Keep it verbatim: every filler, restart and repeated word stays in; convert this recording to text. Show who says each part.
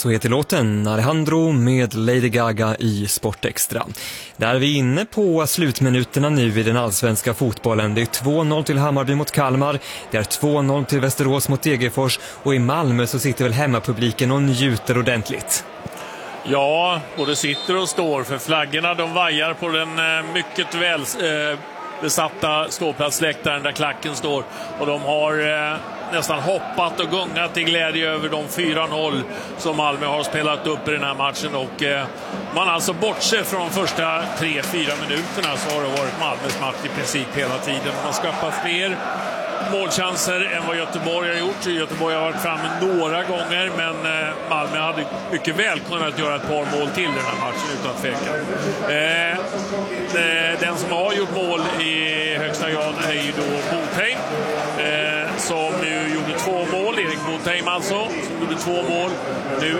Speaker 1: Så heter låten Alejandro med Lady Gaga i Sportextra. Där är vi inne på slutminuterna nu i den allsvenska fotbollen. Det är två noll till Hammarby mot Kalmar. Det är två noll till Västerås mot Degerfors. Och i Malmö så sitter väl hemmapubliken och njuter ordentligt.
Speaker 2: Ja, både sitter och står, för flaggorna de vajar på den mycket väl eh, besatta ståplatsläktaren där klacken står. Och de har eh, nästan hoppat och gungat i glädje över de fyra noll som Malmö har spelat upp i den här matchen. Och eh, man alltså bortser från de första tre fyra minuterna så har det varit Malmös match i princip hela tiden. Man skapar fler målchanser än vad Göteborg har gjort. Göteborg har varit framme några gånger, men Malmö hade mycket väl kunnat göra ett par mål till den här matchen utan tvekan. Eh, den som har gjort mål i högsta grad är ju då Botheim, eh, som ju gjorde två mål. Erik Botheim alltså, som gjorde två mål. Nu